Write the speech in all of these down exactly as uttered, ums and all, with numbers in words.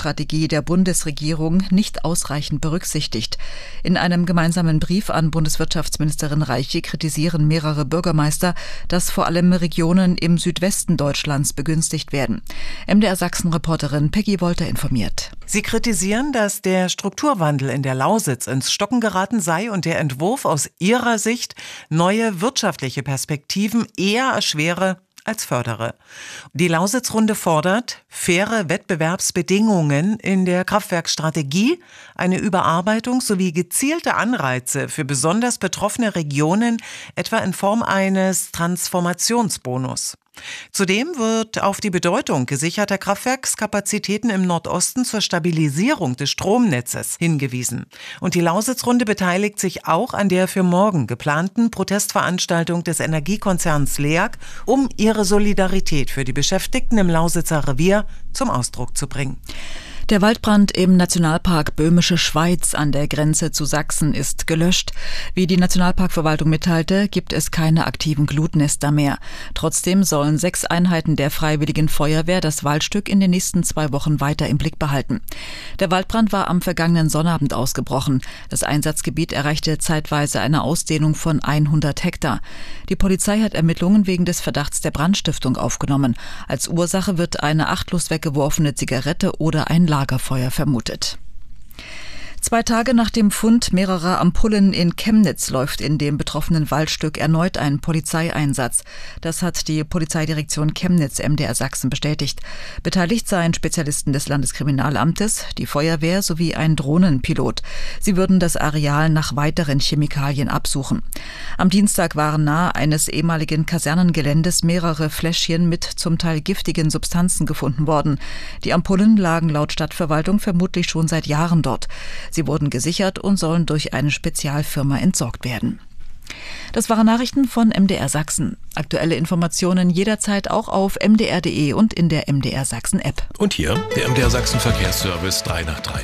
Kraftwerksstrategie der Bundesregierung nicht ausreichend berücksichtigt. In einem gemeinsamen Brief an Bundeswirtschaftsministerin Reiche kritisieren mehrere Bürgermeister, dass vor allem Regionen im Südwesten Deutschlands begünstigt werden. M D R Sachsen-Reporterin Peggy Wolter informiert. Sie kritisieren, dass der Strukturwandel in der Lausitz ins Stocken geraten sei und der Entwurf aus ihrer Sicht neue wirtschaftliche Perspektiven eher erschwere als fördere. Die Lausitzrunde fordert faire Wettbewerbsbedingungen in der Kraftwerksstrategie, eine Überarbeitung sowie gezielte Anreize für besonders betroffene Regionen, etwa in Form eines Transformationsbonus. Zudem wird auf die Bedeutung gesicherter Kraftwerkskapazitäten im Nordosten zur Stabilisierung des Stromnetzes hingewiesen. Und die Lausitzrunde beteiligt sich auch an der für morgen geplanten Protestveranstaltung des Energiekonzerns LEAG, um ihre Solidarität für die Beschäftigten im Lausitzer Revier zum Ausdruck zu bringen. Der Waldbrand im Nationalpark Böhmische Schweiz an der Grenze zu Sachsen ist gelöscht. Wie die Nationalparkverwaltung mitteilte, gibt es keine aktiven Glutnester mehr. Trotzdem sollen sechs Einheiten der Freiwilligen Feuerwehr das Waldstück in den nächsten zwei Wochen weiter im Blick behalten. Der Waldbrand war am vergangenen Sonnabend ausgebrochen. Das Einsatzgebiet erreichte zeitweise eine Ausdehnung von hundert Hektar. Die Polizei hat Ermittlungen wegen des Verdachts der Brandstiftung aufgenommen. Als Ursache wird eine achtlos weggeworfene Zigarette oder ein Lagerfeuer vermutet. Zwei Tage nach dem Fund mehrerer Ampullen in Chemnitz läuft in dem betroffenen Waldstück erneut ein Polizeieinsatz. Das hat die Polizeidirektion Chemnitz M D R Sachsen bestätigt. Beteiligt seien Spezialisten des Landeskriminalamtes, die Feuerwehr sowie ein Drohnenpilot. Sie würden das Areal nach weiteren Chemikalien absuchen. Am Dienstag waren nahe eines ehemaligen Kasernengeländes mehrere Fläschchen mit zum Teil giftigen Substanzen gefunden worden. Die Ampullen lagen laut Stadtverwaltung vermutlich schon seit Jahren dort. Sie wurden gesichert und sollen durch eine Spezialfirma entsorgt werden. Das waren Nachrichten von M D R Sachsen. Aktuelle Informationen jederzeit auch auf m d r punkt d e und in der M D R Sachsen App. Und hier der M D R Sachsen Verkehrsservice drei nach drei.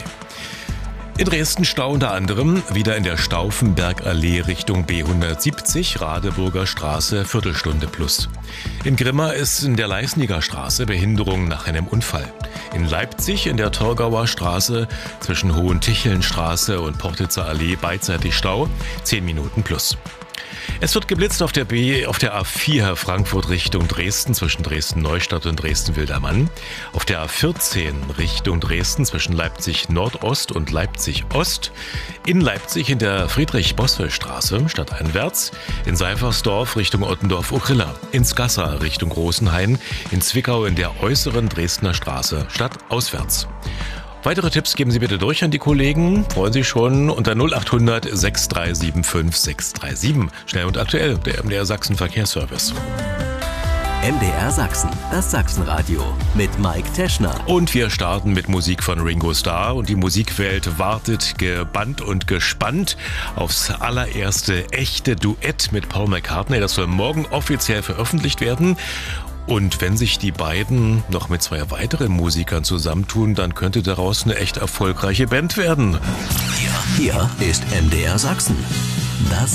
In Dresden Stau unter anderem wieder in der Stauffenbergallee Richtung B hundertsiebzig, Radeburger Straße, Viertelstunde plus. In Grimma ist in der Leisniger Straße Behinderung nach einem Unfall. In Leipzig in der Torgauer Straße zwischen Hohentichelnstraße und Portitzer Allee beidseitig Stau, zehn Minuten plus. Es wird geblitzt auf der B, auf der A vier Frankfurt Richtung Dresden zwischen Dresden-Neustadt und Dresden-Wildermann, auf der A vierzehn Richtung Dresden zwischen Leipzig Nordost und Leipzig Ost, in Leipzig in der Friedrich-Boswell-Straße stadteinwärts, in Seifersdorf Richtung Ottendorf-Okrilla, in Skassa Richtung Rosenhain, in Zwickau in der äußeren Dresdner Straße stadtauswärts. Weitere Tipps geben Sie bitte durch an die Kollegen. Freuen Sie schon unter null acht hundert sechs drei sieben fünf sechs drei sieben. Schnell und aktuell, der M D R Sachsen Verkehrsservice. M D R Sachsen, das Sachsenradio mit Mike Teschner. Und wir starten mit Musik von Ringo Starr und die Musikwelt wartet gebannt und gespannt aufs allererste echte Duett mit Paul McCartney. Das soll morgen offiziell veröffentlicht werden. Und wenn sich die beiden noch mit zwei weiteren Musikern zusammentun, dann könnte daraus eine echt erfolgreiche Band werden. Hier, hier ist M D R Sachsen. Das